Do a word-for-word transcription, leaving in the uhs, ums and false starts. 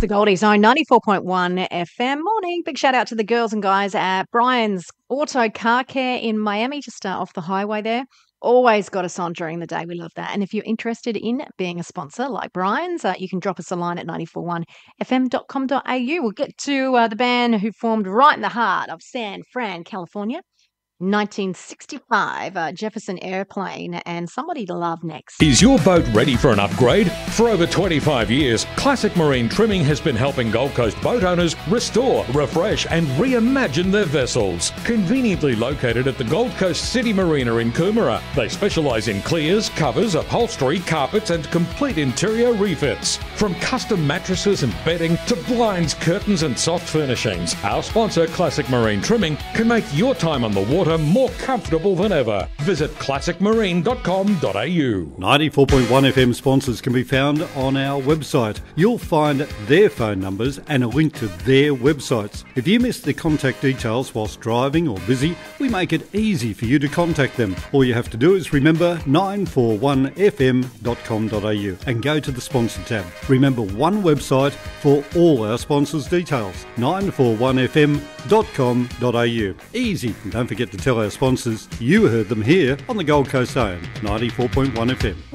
The Goldie Zone, ninety-four point one F M. Morning. Big shout out to the girls and guys at Brian's Auto Car Care in Miami, just uh, off the highway there. Always got us on during the day. We love that. And if you're interested in being a sponsor like Brian's, uh, you can drop us a line at nine four one f m dot com dot a u. We'll get to uh, the band who formed right in the heart of San Fran, California. nineteen sixty-five, uh, Jefferson Airplane, and Somebody to Love next. Is your boat ready for an upgrade? For over twenty-five years, Classic Marine Trimming has been helping Gold Coast boat owners restore, refresh and reimagine their vessels. Conveniently located at the Gold Coast City Marina in Coomera, they specialise in clears, covers, upholstery, carpets and complete interior refits. From custom mattresses and bedding to blinds, curtains and soft furnishings, our sponsor Classic Marine Trimming can make your time on the water more comfortable than ever. Visit classic marine dot com dot a u. ninety-four point one F M sponsors can be found on our website. You'll find their phone numbers and a link to their websites. If you miss the contact details whilst driving or busy, we make it easy for you to contact them. All you have to do is remember nine four one f m dot com dot a u and go to the sponsor tab. Remember one website for all our sponsors' details, nine four one f m dot com dot a u. Easy, and don't forget to tell our sponsors you heard them here on the Gold Coast Zone, ninety-four point one F M.